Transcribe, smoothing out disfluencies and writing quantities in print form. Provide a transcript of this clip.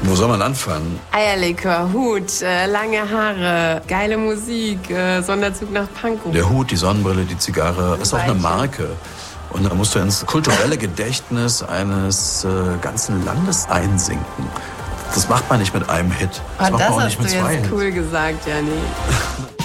Wo soll man anfangen? Eierlikör, Hut, lange Haare, geile Musik, Sonderzug nach Pankow. Der Hut, die Sonnenbrille, die Zigarre, ist auch eine Marke. Und da musst du ins kulturelle Gedächtnis eines ganzen Landes einsinken. Das macht man nicht mit einem Hit. Das macht man auch nicht mit zwei Hits. Das hast du jetzt cool gesagt, Janni.